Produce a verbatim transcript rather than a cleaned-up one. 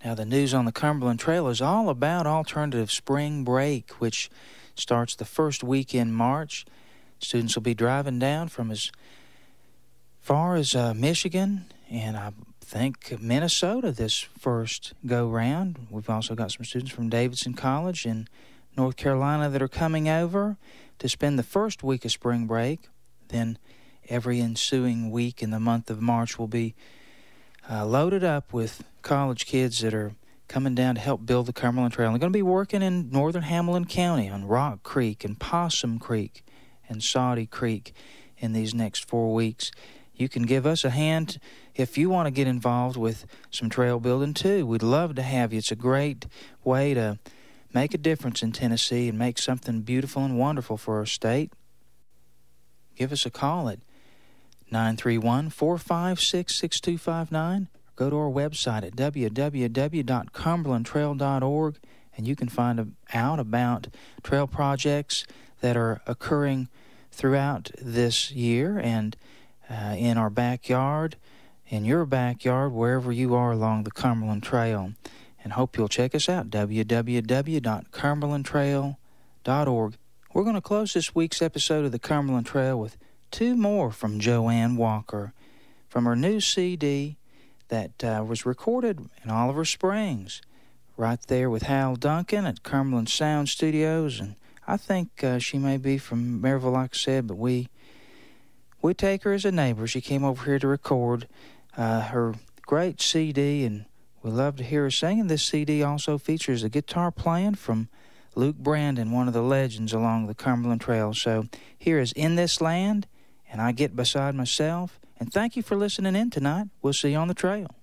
Now, the news on the Cumberland Trail is all about alternative spring break, which starts the first week in March. Students will be driving down from as far as uh, Michigan and I think Minnesota this first go-round. We've also got some students from Davidson College in North Carolina that are coming over to spend the first week of spring break. Then every ensuing week in the month of March will be uh, loaded up with college kids that are coming down to help build the Cumberland Trail. They're going to be working in northern Hamilton County on Rock Creek and Possum Creek and Saudi Creek in these next four weeks. You can give us a hand if you want to get involved with some trail building too. We'd love to have you. It's a great way to make a difference in Tennessee and make something beautiful and wonderful for our state. Give us a call at nine three one, four five six, six two five nine. Go to our website at w w w dot cumberland trail dot org, and you can find out about trail projects that are occurring throughout this year and uh, in our backyard, in your backyard, wherever you are along the Cumberland Trail. And hope you'll check us out, w w w dot cumberland trail dot org. We're going to close this week's episode of the Cumberland Trail with two more from Joanne Walker from her new C D that uh, was recorded in Oliver Springs, right there with Hal Duncan at Cumberland Sound Studios. And I think uh, she may be from Maryville, like I said, but we we take her as a neighbor. She came over here to record uh, her great C D, and we love to hear her sing. And this C D also features a guitar playing from Luke Brandon, one of the legends along the Cumberland Trail. So here is In This Land, and I Get Beside Myself. And thank you for listening in tonight. We'll see you on the trail.